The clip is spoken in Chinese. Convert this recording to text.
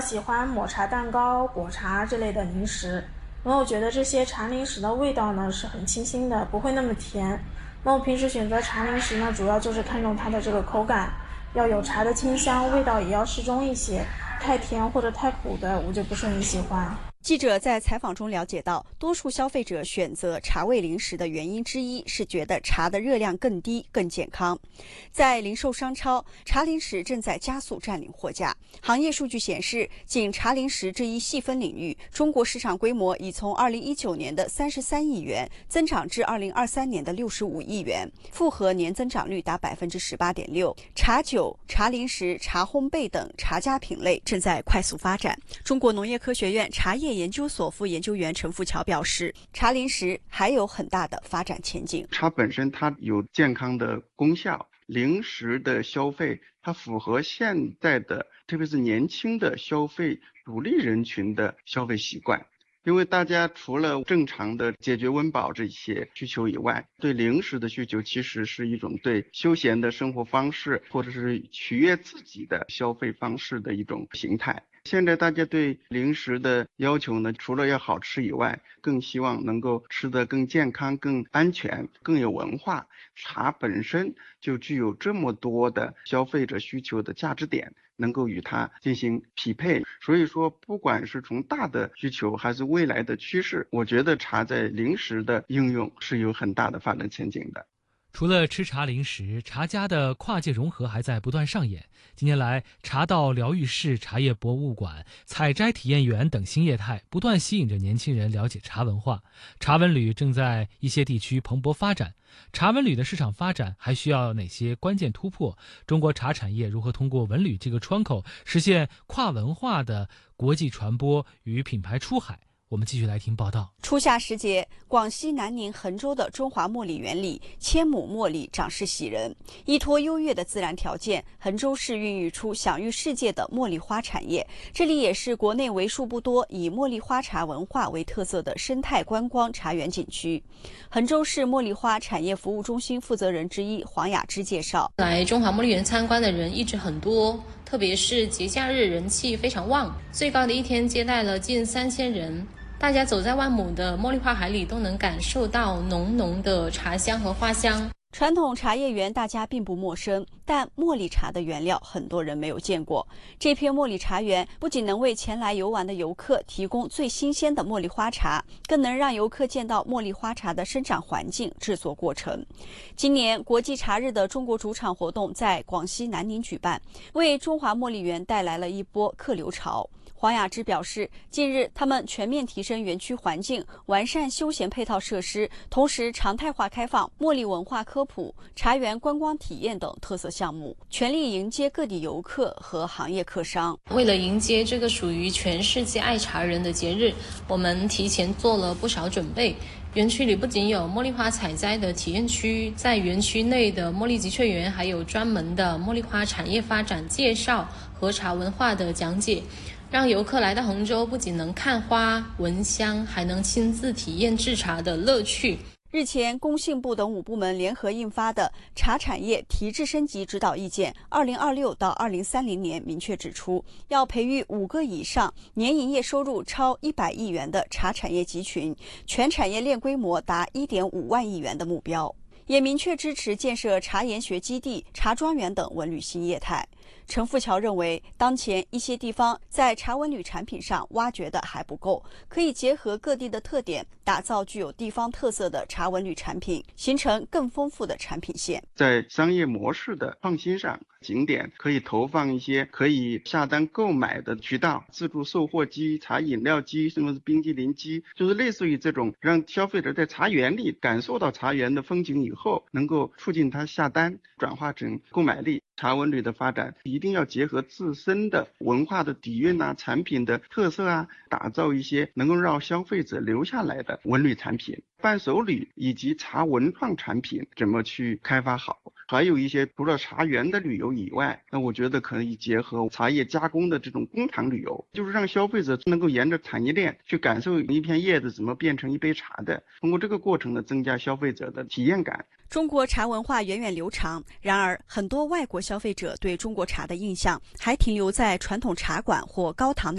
喜欢抹茶蛋糕、果茶这类的零食。那我觉得这些茶零食的味道呢是很清新的，不会那么甜。那我平时选择茶零食呢，主要就是看重它的这个口感，要有茶的清香，味道也要适中一些。太甜或者太苦的，我就不是很喜欢。 记者在采访中了解到，多数消费者选择茶味零食的原因之一是觉得茶的热量更低、更健康。在零售商超，茶零食正在加速占领货架。行业数据显示，仅茶零食这一细分领域，中国市场规模已从2019年的33亿元增长至2023年的65亿元，复合年增长率达18.6%。茶酒、茶零食、茶烘焙等茶家品类正在快速发展。中国农业科学院茶叶研究所副研究员陈富桥表示，茶零食还有很大的发展前景。 茶本身它有健康的功效，零食的消费它符合现在的特别是年轻的消费主力人群的消费习惯。因为大家除了正常的解决温饱这些需求以外，对零食的需求其实是一种对休闲的生活方式或者是取悦自己的消费方式的一种形态。现在大家对零食的要求呢，除了要好吃以外，更希望能够吃得更健康、更安全、更有文化。茶本身就具有这么多的消费者需求的价值点，能够与它进行匹配。所以说，不管是从大的需求还是未来的趋势，我觉得茶在零食的应用是有很大的发展前景的。 除了吃茶零食，茶家的跨界融合还在不断上演。近年来，茶道疗愈室、茶叶博物馆、采摘体验园等新业态不断吸引着年轻人了解茶文化。茶文旅正在一些地区蓬勃发展。茶文旅的市场发展还需要哪些关键突破？中国茶产业如何通过文旅这个窗口，实现跨文化的国际传播与品牌出海？我们继续来听报道。 初夏时节，广西南宁衡州的中华茉莉园里，千亩茉莉长势喜人。依托优越的自然条件，衡州市孕育出享誉世界的茉莉花产业。这里也是国内为数不多以茉莉花茶文化为特色的生态观光茶园景区。衡州市茉莉花产业服务中心负责人之一黄雅芝介绍， 来中华茉莉园参观的人一直很多，特别是节假日人气非常旺，最高的一天接待了近3000人。大家走在万亩的茉莉花海里，都能感受到浓浓的茶香和花香。 传统茶叶园大家并不陌生，但茉莉茶的原料很多人没有见过。这片茉莉茶园不仅能为前来游玩的游客提供最新鲜的茉莉花茶，更能让游客见到茉莉花茶的生长环境、制作过程。今年国际茶日的中国主场活动在广西南宁举办，为中华茉莉园带来了一波客流潮。黄雅芝表示，近日他们全面提升园区环境，完善休闲配套设施，同时常态化开放茉莉文化科普、茶园观光体验等特色项目，全力迎接各地游客和行业客商。 为了迎接这个属于全世界爱茶人的节日，我们提前做了不少准备。园区里不仅有茉莉花采摘的体验区，在园区内的茉莉集萃园还有专门的茉莉花产业发展介绍和茶文化的讲解，让游客来到衡州不仅能看花闻香，还能亲自体验制茶的乐趣。 日前，工信部等5部门联合印发的《茶产业提质升级指导意见（2026到2030年）》明确指出，要培育5个以上年营业收入超100亿元的茶产业集群，全产业链规模达1.5万亿元的目标，也明确支持建设茶研学基地、茶庄园等文旅新业态。陈富桥认为，当前一些地方在茶文旅产品上挖掘的还不够，可以结合各地的特点，打造具有地方特色的茶文旅产品，形成更丰富的产品线。 在商业模式的创新上，景点可以投放一些可以下单购买的渠道，自助售货机、茶饮料机，甚至是冰激凌机，就是类似于这种让消费者在茶园里感受到茶园的风景以后，能够促进他下单，转化成购买力。茶文旅的发展一定要结合自身的文化的底蕴啊、产品的特色啊，打造一些能够让消费者留下来的文旅产品。伴手礼以及茶文创产品怎么去开发好，还有一些除了茶园的旅游以外，那我觉得可以结合茶叶加工的这种工厂旅游，就是让消费者能够沿着产业链去感受一片叶子怎么变成一杯茶的，通过这个过程呢，增加消费者的体验感。 中国茶文化源远流长，然而很多外国消费者对中国茶的印象还停留在传统茶馆或高堂